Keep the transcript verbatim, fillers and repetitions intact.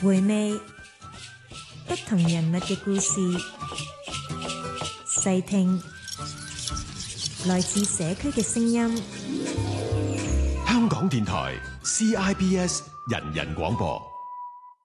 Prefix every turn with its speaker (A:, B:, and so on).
A: 回味不同人物嘅故事，細聽來自社區嘅聲音。
B: 香港電台 C I B S 人人廣播。